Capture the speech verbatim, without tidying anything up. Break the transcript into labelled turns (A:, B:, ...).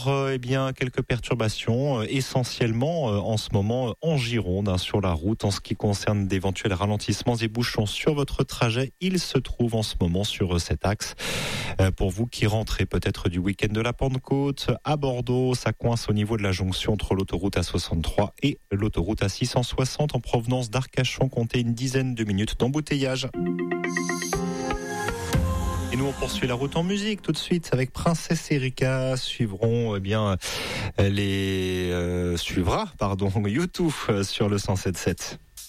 A: encore euh, eh bien quelques perturbations, euh, essentiellement euh, en ce moment euh, en Gironde, hein, sur la route. En ce qui concerne d'éventuels ralentissements et bouchons sur votre trajet, il se trouve en ce moment sur euh, cet axe. Euh, pour vous qui rentrez peut-être du week-end de la Pentecôte, à Bordeaux, ça coince au niveau de la jonction entre l'autoroute A soixante-trois et l'autoroute A six cent soixante en provenance d'Arcachon. Comptez une dizaine de minutes d'embouteillage. Et nous, on poursuit la route en musique tout de suite avec Princesse Erika. Suivront, eh bien, les, euh, suivra, pardon, YouTube sur le cent sept sept.